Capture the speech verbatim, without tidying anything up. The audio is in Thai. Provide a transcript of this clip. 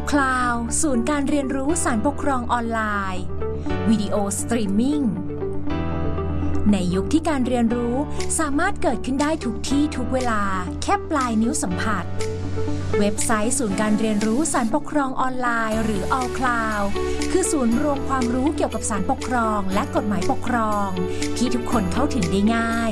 All Cloud ศูนย์การเรียนรู้ศาลปกครองออนไลน์วิดีโอสตรีมมิ่งในยุคที่การเรียนรู้สามารถเกิดขึ้นได้ทุกที่ทุกเวลาแค่ปลายนิ้วสัมผัสเว็บไซต์ศูนย์การเรียนรู้ศาลปกครองออนไลน์หรือ All Cloud คือศูนย์รวมความรู้เกี่ยวกับศาลปกครองและกฎหมายปกครองที่ทุกคนเข้าถึงได้ง่าย